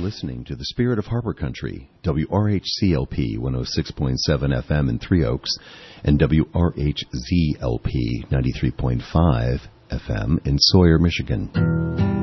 listening to the Spirit of Harbor Country, WRHCLP 106.7 FM in Three Oaks and WRHZLP 93.5 FM in Sawyer, Michigan.